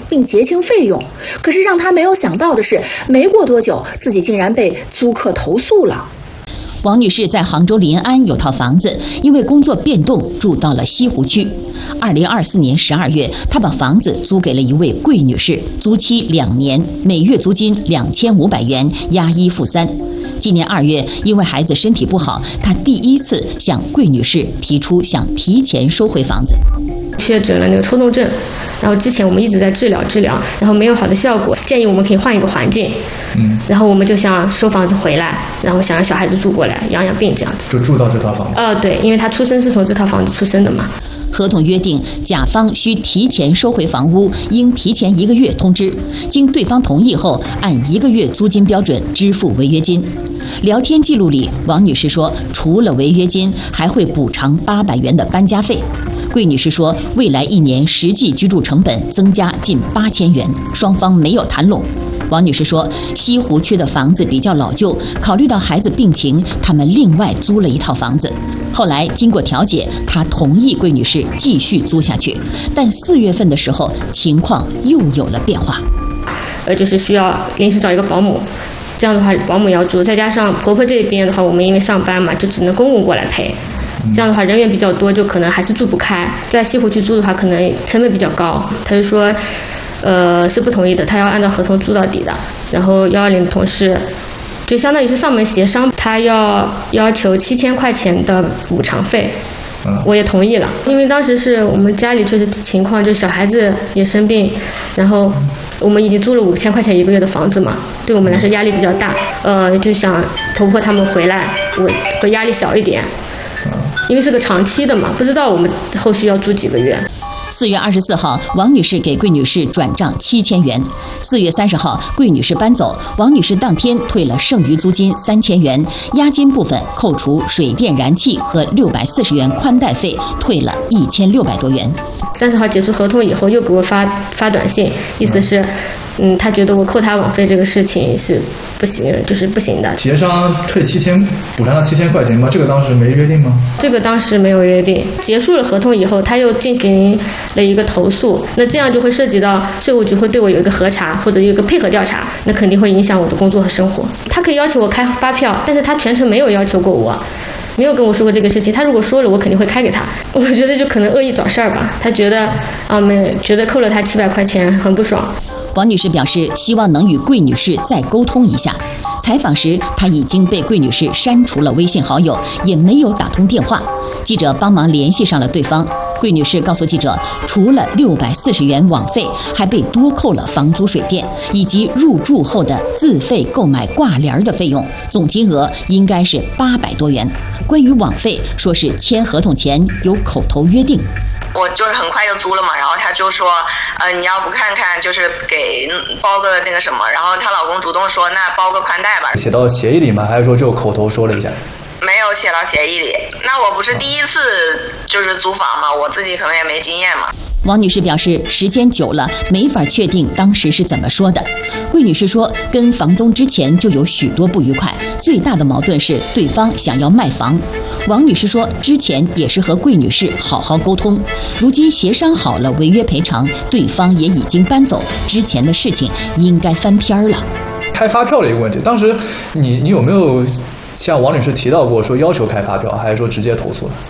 并结清费用。可是让他没有想到的是，没过多久，自己竟然被租客投诉了。 王女士在杭州临安有套房子，因为工作变动住到了西湖区。2024年12月，她把房子租给了一位桂女士，租期2年，每月租金2500元，押1付3。今年2月，因为孩子身体不好，她第一次向桂女士提出想提前收回房子。 确诊了那个抽动症，然后之前我们一直在治疗，然后没有好的效果，建议我们可以换一个环境。然后我们就想收房子回来，然后想让小孩子住过来，养养病这样子。 就住到这套房子？ 对，因为他出生是从这套房子出生的嘛。 合同约定，甲方需提前收回房屋，应提前1个月通知，经对方同意后，按1个月租金标准支付违约金。聊天记录里，王女士说，除了违约金，还会补偿800元的搬家费。桂女士说，未来1年实际居住成本增加近8000元，双方没有谈拢。王女士说，西湖区的房子比较老旧，考虑到孩子病情，他们另外租了一套房子。后来经过调解，她同意桂女士继续租下去，但4月份的时候，情况又有了变化。 就是需要临时找一个保姆，这样的话保姆要住，再加上婆婆这边的话，我们因为上班嘛，就只能公公过来陪。这样的话人员比较多，就可能还是住不开。在西湖区租的话，可能成本比较高。他就说，是不同意的，他要按照合同租到底的。然后120的同事，就相当于是上门协商，他要求7000块钱的补偿费。我也同意了，因为当时是我们家里确实情况，就小孩子也生病，然后我们已经租了5000块钱1个月的房子嘛，对我们来说压力比较大。就想婆婆他们回来，我会压力小一点，因为是个长期的嘛，不知道我们后续要租几个月。 4月24号，王女士给桂女士转账7000元。4月30号，桂女士搬走，王女士当天退了剩余租金3000元，押金部分扣除水电燃气和640元宽带费，退了1600多元。 30号结束合同以后，又给我发短信，意思是，他觉得我扣他网费这个事情是不行，就是不行的。 协商退7000，补偿到7000块钱吗？这个当时没约定吗？ 这个当时没有约定。结束了合同以后，他又进行了一个投诉，那这样就会涉及到税务局会对我有一个核查或者有一个配合调查，那肯定会影响我的工作和生活。他可以要求我开发票，但是他全程没有要求过我。没有跟我说过这个事情，他如果说了，我肯定会开给他。我觉得就可能恶意找事儿吧，他觉得觉得扣了他700块钱很不爽。 王女士表示，希望能与桂女士再沟通一下。采访时，她已经被桂女士删除了微信好友，也没有打通电话。记者帮忙联系上了对方。桂女士告诉记者，除了640元网费，还被多扣了房租、水电以及入住后的自费购买挂帘的费用，总金额应该是800多元。关于网费，说是签合同前有口头约定。 我就是很快就租了嘛，然后他就说，你要不看看，就是给包个那个什么，然后她老公主动说，那包个宽带吧。 写到协议里吗？还是说就口头说了一下？ 没有写到协议里。那我不是第一次就是租房嘛，我自己可能也没经验嘛。 王女士表示，时间久了没法确定当时是怎么说的。桂女士说，跟房东之前就有许多不愉快，最大的矛盾是对方想要卖房。王女士说，之前也是和桂女士好好沟通，如今协商好了违约赔偿，对方也已经搬走，之前的事情应该翻篇了。 开发票的一个问题，当时你有没有像王女士提到过说要求开发票，还是说直接投诉了？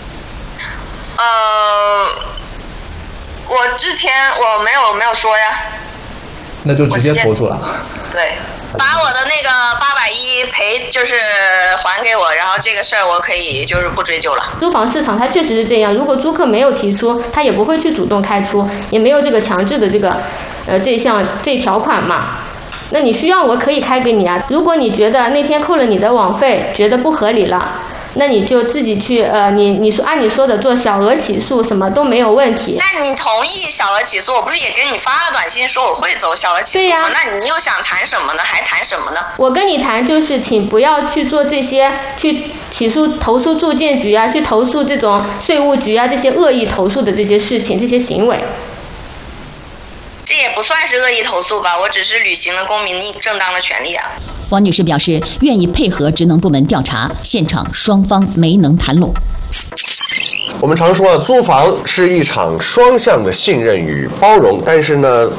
我之前我没有说呀。 那就直接投诉了。 对，把我的那个810赔就是还给我，然后这个事儿我可以就是不追究了。 租房市场它确实是这样，如果租客没有提出，他也不会去主动开出，也没有这个强制的这条款嘛。那你需要我可以开给你啊。如果你觉得那天扣了你的网费觉得不合理了，那你就自己去你说按你说的做小额起诉，什么都没有问题。 那你同意小额起诉，我不是也给你发了短信说我会走小额起诉吗？对呀。那你又想谈什么呢？还谈什么呢？ 我跟你谈就是请不要去做这些，去起诉投诉住建局啊，去投诉这种税务局啊，这些恶意投诉的这些事情，这些行为。 这也不算是恶意投诉吧，我只是履行了公民正当的权利啊。 王女士表示愿意配合职能部门调查，现场双方没能谈拢。 我们常说租房是一场双向的信任与包容，但是呢